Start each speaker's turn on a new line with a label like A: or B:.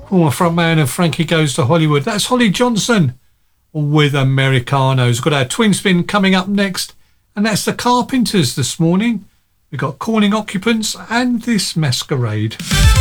A: Former frontman of Frankie Goes to Hollywood. That's Holly Johnson with Americanos. We've got our twin spin coming up next, and that's the Carpenters this morning. We've got Calling Occupants and This Masquerade.